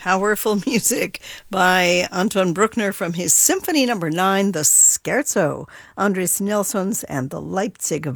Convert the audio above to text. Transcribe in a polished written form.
powerful music by Anton Bruckner from his Symphony No. 9, the Scherzo, Andres Nelsons and the Leipzig